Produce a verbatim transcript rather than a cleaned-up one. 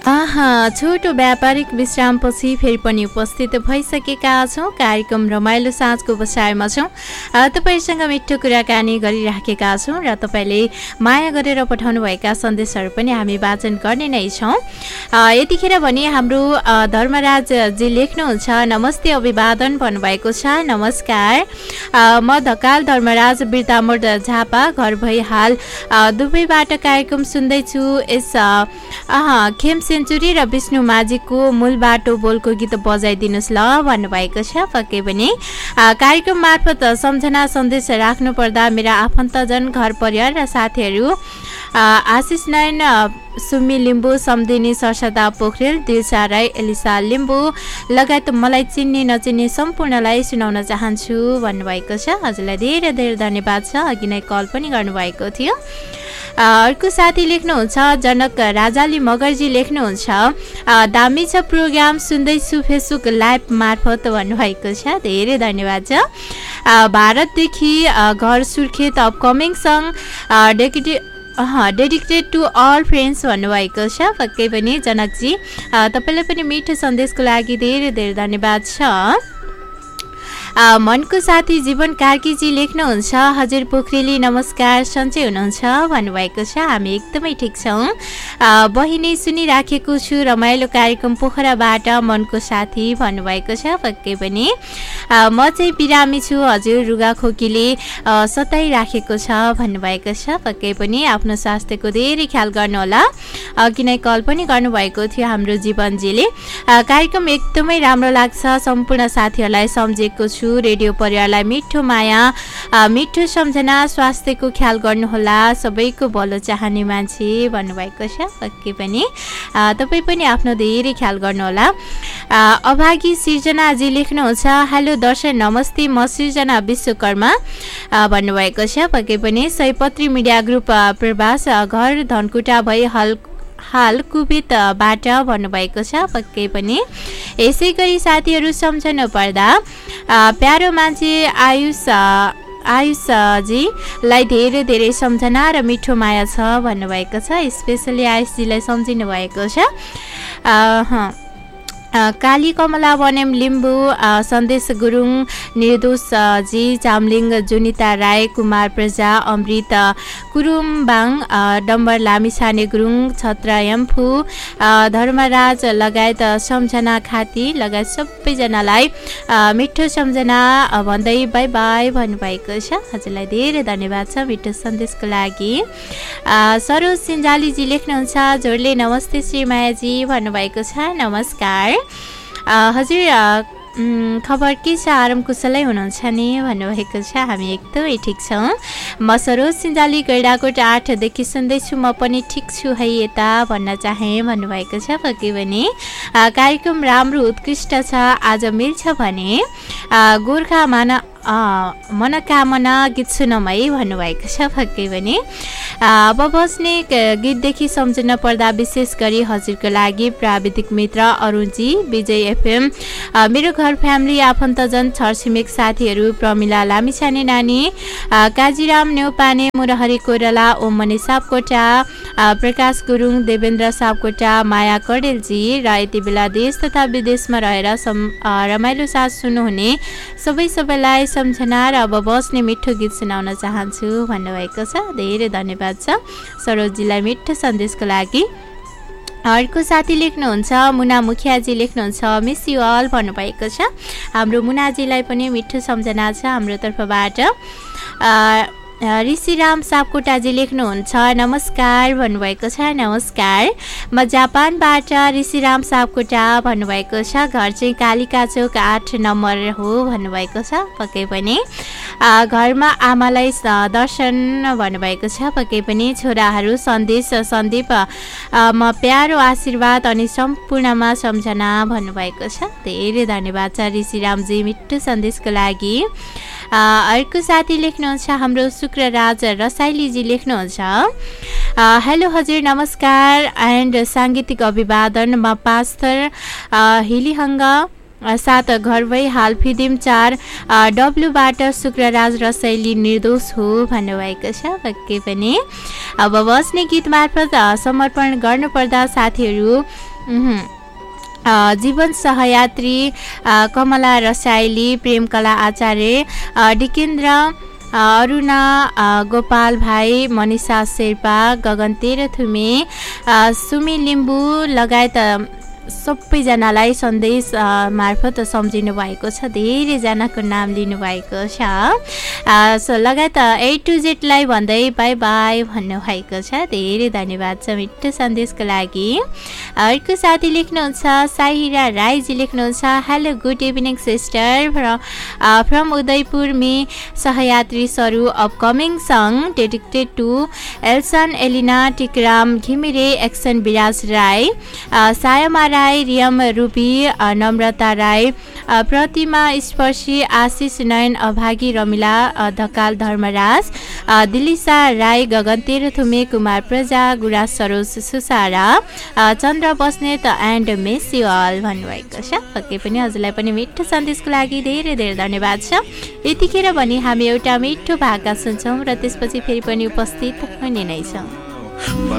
आहा छोटो व्यापारिक विश्रामपछि फेरि पनि उपस्थित भइसकेका छौँ। कार्यक्रम रमाइलो साँझको बसाइमा छौँ। तपाईँसँग मिठो कुराकानी गरिराखेका छौँ र तपाईँले माया गरेर पठाउनुभएका सन्देशहरू पनि हामी वाचन गर्ने नै छौँ। यतिखेर भने हाम्रो धर्मराजजी लेख्नुहुन्छ, नमस्ते अभिवादन भन्नुभएको छ। नमस्कार, म धकाल धर्मराज बिर्तामोड झापा घर भई हाल दुबईबाट कार्यक्रम सुन्दैछु। यस खेम सेन्चुरी र विष्णु माझीको मूल बाटो बोलको गीत बजाइदिनुहोस् ल भन्नुभएको छ। पक्कै पनि कार्यक्रम मार्फत सम्झना सन्देश राख्नु पर्दा मेरा आफन्तजन घर परिवार र साथीहरू आशिष नयन सुमी लिम्बू सम्धिनी सरसदा पोखरेल दिलसा राई एलिसा लिम्बू लगायत मलाई चिन्ने नचिन्ने सम्पूर्णलाई सुनाउन चाहन्छु भन्नुभएको छ। हजुरलाई धेरै धेरै धन्यवाद छ। अघि नै कल पनि गर्नुभएको थियो। अर्को साथी लेख्नुहुन्छ, जनक राजाली मगरजी लेख्नुहुन्छ, दामी छ प्रोग्राम सुन्दैछु फेसबुक लाइभ मार्फत भन्नुभएको छ। धेरै धन्यवाद छ। भारतदेखि घर Surkhet upcoming song dedicated dedicated to all friends भन्नुभएको छ। पक्कै पनि जनकजी तपाईँलाई पनि मिठो सन्देशको लागि धेरै धेरै धन्यवाद छ। मनको साथी जीवन कार्कीजी लेख्नुहुन्छ, हजुर पोखरेली नमस्कार, सन्चै हुनुहुन्छ भन्नुभएको छ। हामी एकदमै ठिक छौँ। बहिनी सुनिराखेको छु रमाइलो कार्यक्रम पोखराबाट मनको साथी भन्नुभएको छ। पक्कै पनि म चाहिँ बिरामी छु हजुर, रुगा खोकीले सताइराखेको छ भन्नुभएको छ। पक्कै पनि आफ्नो स्वास्थ्यको धेरै ख्याल गर्नुहोला। अघि नै कल पनि गर्नुभएको थियो हाम्रो जीवनजीले। कार्यक्रम एकदमै राम्रो लाग्छ, सम्पूर्ण साथीहरूलाई सम्झेको छु। रेडियो परिवारलाई मिठो माया मिठो सम्झना, स्वास्थ्यको ख्याल गर्नुहोला, सबैको भलो चाहने मान्छे भन्नुभएको छ। पक्कै पनि तपाईँ पनि आफ्नो धेरै ख्याल गर्नुहोला। अभागी सृजनाजी लेख्नुहुन्छ, हेलो दर्शन नमस्ते, म सृजना विश्वकर्मा भन्नुभएको छ। पक्कै पनि सयपत्री मिडिया ग्रुप प्रवास घर धनकुटा भई हल हाल कुवेतबाट भन्नुभएको छ। पक्कै पनि यसै गरी साथीहरू सम्झनु पर्दा प्यारो मान्छे आयुष आयुषजीलाई धेरै धेरै सम्झना र मिठो माया छ भन्नुभएको छ। स्पेसली आयुषजीलाई सम्झिनु भएको छ। काली कमला बनेम लिम्बू सन्देश गुरुङ निर्दोषजी चामलिङ जुनिता राई कुमार प्रजा अमृत कुरुम्बाङ डम्बर लामिछाने गुरुङ छत्रयम्फू धर्मराज लगायत सम्झना खाती लगायत सबैजनालाई मिठो सम्झना भन्दै बाई बाई भन्नुभएको छ। हजुरलाई धेरै धन्यवाद छ मिठो सन्देशको लागि। सरोज सिन्जालीजी लेख्नुहुन्छ, जोडले नमस्ते श्रीमायाजी भन्नुभएको छ। नमस्कार हजुर, खबर के छ, आराम कुशलै हुनुहुन्छ नि भन्नुभएको छ। हामी एकदमै ठिक छौँ। म सरोज सिन्जाली गैडाकोट आठदेखि सुन्दैछु, म पनि ठिक छु है यता भन्न चाहेँ भन्नुभएको छ। पक्कै पनि कार्यक्रम राम्रो उत्कृष्ट छ। आज मिल्छ भने गोर्खा माना मनोकामना गीत सुनौँ है भन्नुभएको छ। पक्कै पनि अब बस्ने गीतदेखि सम्झन पर्दा विशेष गरी हजुरको लागि प्राविधिक मित्र अरुणजी, विजय एफएम, मेरो घर फ्यामिली, आफन्तजन, छरछिमेक साथीहरू, प्रमिला लामिछाने नानी, काजीराम नेउपाने, मुरहरी कोइराला, ओम मणि सापकोटा, प्रकाश गुरुङ, देवेन्द्र सापकोटा, माया कडेलजी र यति बेला देश तथा विदेशमा रहेर सम रमाइलो साथ सुन्नुहुने सबै सबैलाई सम्झना र अब बस्ने मिठो गीत सुनाउन चाहन्छु भन्नुभएको छ। धेरै धन्यवाद छ सरोजजीलाई मिठो सन्देशको लागि। अर्को साथी लेख्नुहुन्छ, मुना मुखियाजी लेख्नुहुन्छ, मिस यु अल भन्नुभएको छ। हाम्रो मुनाजीलाई पनि मिठो सम्झना छ हाम्रो तर्फबाट। ऋषिराम सापकोटाजी लेख्नुहुन्छ, नमस्कार भन्नुभएको छ। नमस्कार, म जापानबाट ऋषिराम सापकोटा भन्नुभएको छ। घर चाहिँ कालिका चोक आठ नम्बर हो भन्नुभएको छ। पक्कै पनि घरमा आमालाई दर्शन भन्नुभएको छ। पक्कै पनि छोराहरू सन्देश सन्दीप म प्यारो आशीर्वाद अनि सम्पूर्णमा सम्झना भन्नुभएको छ। धेरै धन्यवाद छ ऋषिरामजी मिठो सन्देशको लागि। अर्को साथी लेख्नुहुन्छ, हाम्रो शुक्रराज रसाइलीजी लेख्नुहुन्छ, हेलो हजुर नमस्कार एन्ड साङ्गीतिक अभिवादन, म पास्तर हिलिहङ्ग सात घर भई हाल फिदिम चार डब्लुबाट शुक्रराज रसाइली निर्दोष हो भन्नुभएको छ। पक्कै पनि अब बस्ने गीत मार्फत समर्पण गर्नुपर्दा साथीहरू जीवन सहयात्री कमला रसाइली, प्रेमकला आचार्य, डिकेन्द्र, अरुणा गोपाल भाइ, मनिषा शेर्पा, गगन तेह्रथुमे, सुमी लिम्बू लगायत सबैजनालाई सन्देश मार्फत सम्झिनु भएको छ। धेरैजनाको नाम लिनुभएको छ। सो लगायत ए टु जेडलाई भन्दै बाई बाई भन्नुभएको छ। धेरै धन्यवाद छ मिठो सन्देशको लागि। अर्को साथी लेख्नुहुन्छ साहिरा राईजी लेख्नुहुन्छ, hello good evening sister from Udaipur मे सहयात्री सरू upcoming song dedicated to एल्सन Elina Tikaram Ghimire action विराज राई सायमा राई रियम रूपी नम्रता राई प्रतिमा स्पर्शी आशिष नयन अभागी रमिला धकाल धर्मराज दिलिसा राई गगन तेह्रथुमे कुमार प्रजा गुराज सरोज सुसारा चन्द्र Basnet and miss you all भन्नुभएको छ। पक्कै पनि हजुरलाई पनि मिठो सन्देशको लागि धेरै धेरै धन्यवाद छ। यतिखेर भने हामी एउटा मिठो भाका सुन्छौँ र त्यसपछि फेरि पनि उपस्थित हुने नै छौँ।